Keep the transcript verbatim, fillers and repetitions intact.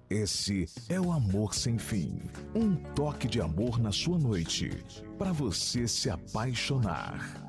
Esse é o Amor Sem Fim. Um toque de amor na sua noite, para você se apaixonar.